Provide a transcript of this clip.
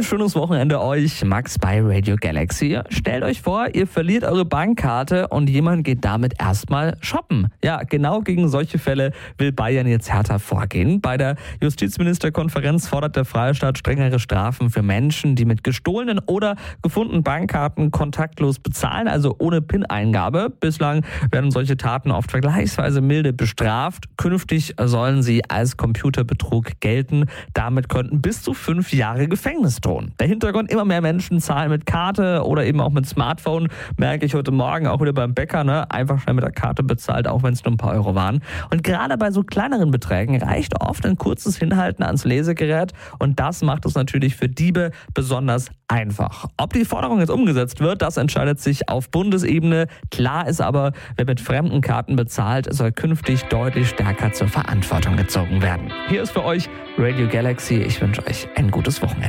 ein schönes Wochenende euch. Max bei Radio Galaxy. Stellt euch vor, ihr verliert eure Bankkarte und jemand geht damit erstmal shoppen. Ja, genau gegen solche Fälle will Bayern jetzt härter vorgehen. Bei der Justizministerkonferenz fordert der Freistaat strengere Strafen für Menschen, die mit gestohlenen oder gefundenen Bankkarten kontaktlos bezahlen, also ohne PIN-Eingabe. Bislang werden solche Taten oft vergleichsweise milde bestraft. Künftig sollen sie als Computerbetrug gelten. Damit könnten bis zu 5 Jahre Gefängnis drohen. Der Hintergrund: immer mehr Menschen zahlen mit Karte oder eben auch mit Smartphone. Merke ich heute Morgen auch wieder beim Bäcker, einfach schnell mit der Karte bezahlt, auch wenn es nur ein paar Euro waren. Und gerade bei so kleineren Beträgen reicht oft ein kurzes Hinhalten ans Lesegerät und das macht es natürlich für Diebe besonders einfach. Ob die Forderung jetzt umgesetzt wird, das entscheidet sich auf Bundesebene. Klar ist aber, wer mit fremden Karten bezahlt, soll künftig deutlich stärker zur Verantwortung gezogen werden. Hier ist für euch Radio Galaxy. Ich wünsche euch ein gutes Wochenende.